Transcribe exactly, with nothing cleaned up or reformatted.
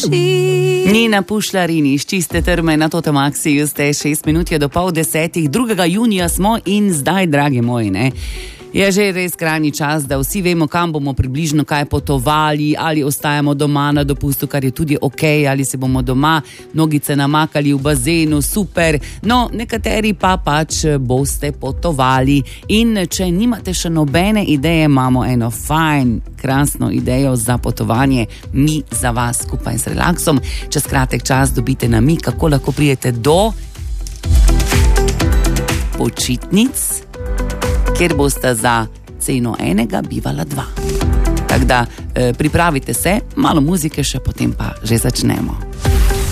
Nina Pušlarin iz Čiste trme na Totem Maxiju ste šest minut je do pol desetih, drugega junija smo in zdaj, dragi moji, ne, je že res krajnji čas, da vsi vemo, kam bomo približno kaj potovali, ali ostajamo doma na dopustu, kar je tudi ok, ali se bomo doma nogice namakali v bazenu, super, no, nekateri pa pač boste potovali in če nimate še nobene ideje, imamo eno fajn, krasno idejo za potovanje, mi za vas skupaj s relaksom. Čez kratek čas dobite na mi, kako lahko prijete do počitnic, kjer boste za ceno enega bivala dva. Tako da eh, pripravite se, malo muzike še, potem pa že začnemo.